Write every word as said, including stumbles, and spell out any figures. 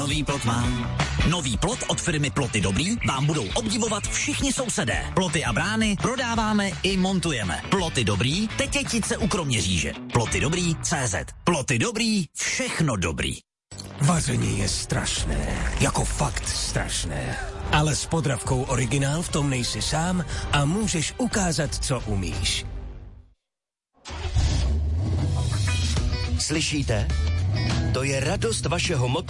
nový plot mám. Nový plot od firmy Ploty Dobrý vám budou obdivovat všichni sousedé. Ploty a brány prodáváme i montujeme. Ploty Dobrý, Tetětice u Kroměříže. Ploty Dobrý tečka cé zet. Ploty Dobrý, všechno dobrý. Vaření je strašné, jako fakt strašné. Ale s Podravkou Originál v tom nejsi sám a můžeš ukázat, co umíš. Slyšíte? To je radost vašeho motoru.